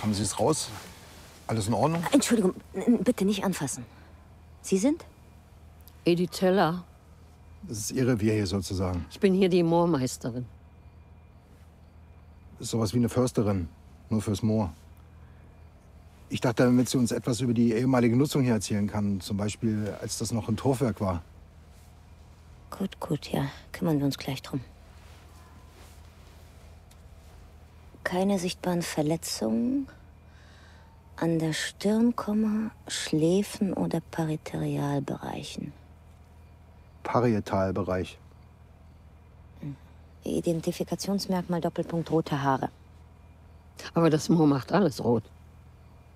Haben Sie es raus? Alles in Ordnung? Entschuldigung, bitte nicht anfassen. Sie sind? Edith Teller. Das ist Ihr Revier hier sozusagen. Ich bin hier die Moormeisterin. Das ist sowas wie eine Försterin, nur fürs Moor. Ich dachte, damit sie uns etwas über die ehemalige Nutzung hier erzählen kann. Zum Beispiel, als das noch ein Torfwerk war. Gut, ja. Kümmern wir uns gleich drum. Keine sichtbaren Verletzungen an der Stirn, Schläfen oder Parietalbereichen. Parietalbereich. Identifikationsmerkmal Doppelpunkt rote Haare. Aber das Moor macht alles rot.